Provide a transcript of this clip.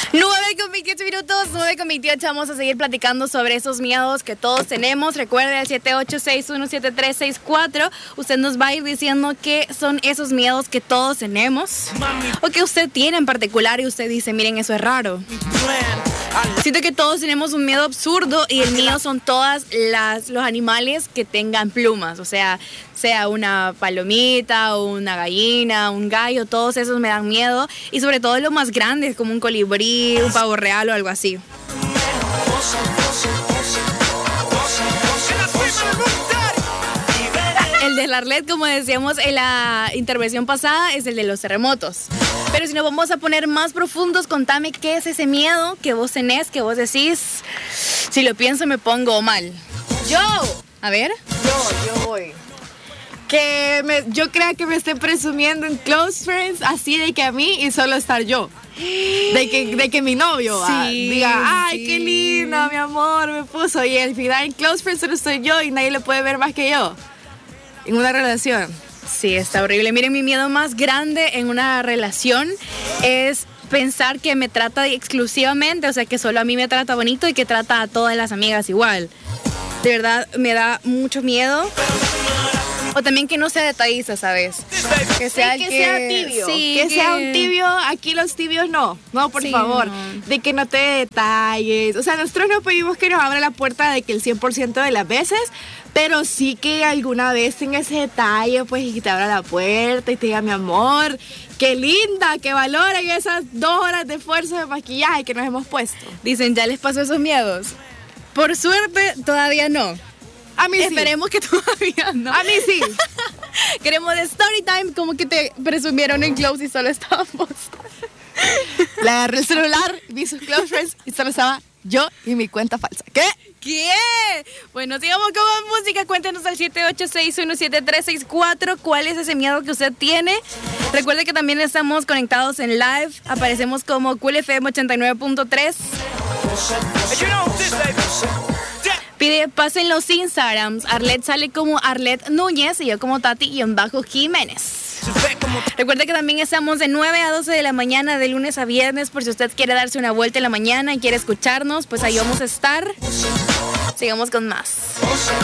9:28, 9:28. Vamos a seguir platicando sobre esos miedos que todos tenemos. Recuerde el 78617364. Usted nos va a ir diciendo qué son esos miedos que todos tenemos o que usted tiene en particular y usted dice, miren, eso es raro. Siento que todos tenemos un miedo absurdo y el mío son todos los animales que tengan plumas, o sea una palomita o una gallina, un gallo, todos esos me dan miedo y sobre todo los más grandes como un colibrí, un pavo real o algo así. El de Arlet, como decíamos en la intervención pasada, es el de los terremotos. Pero si nos vamos a poner más profundos, contame qué es ese miedo que vos tenés, que vos decís, si lo pienso me pongo mal. A ver. Yo voy. Yo creo que me esté presumiendo en Close Friends, así de que a mí y solo estar yo. De que mi novio diga, ay, qué lindo, mi amor, me puso. Y al final en Close Friends solo estoy yo y nadie lo puede ver más que yo. En una relación. Sí, está horrible. Miren, mi miedo más grande en una relación es pensar que me trata exclusivamente, o sea, que solo a mí me trata bonito y que trata a todas las amigas igual. De verdad, me da mucho miedo. O también que no sea detallista, ¿sabes? Que sea tibio. Sí, que sea un tibio. Aquí los tibios no, por favor. No. De que no te detalles. O sea, nosotros no pedimos que nos abra la puerta de que el 100% de las veces, pero sí que alguna vez tenga ese detalle, pues, y que te abra la puerta y te diga, mi amor, qué linda, que valoren esas 2 horas de esfuerzo de maquillaje que nos hemos puesto. Dicen, ¿ya les pasó esos miedos? Por suerte, todavía no. A mí Esperemos que todavía no. A mí sí. Queremos de story time, como que te presumieron en Close y solo estábamos. Le agarré el celular, vi sus Close Friends y solo estaba yo y mi cuenta falsa. ¿Qué? Bueno, sigamos con música. Cuéntenos al 78617364 cuál es ese miedo que usted tiene. Recuerde que también estamos conectados en live. Aparecemos como Cool FM 89.3. Pasen los Instagrams. Arlet sale como Arlet Núñez y yo como Tati-Jiménez. Recuerde que también estamos de 9 a 12 de la mañana de lunes a viernes por si usted quiere darse una vuelta en la mañana y quiere escucharnos, pues ahí vamos a estar. Sigamos con más.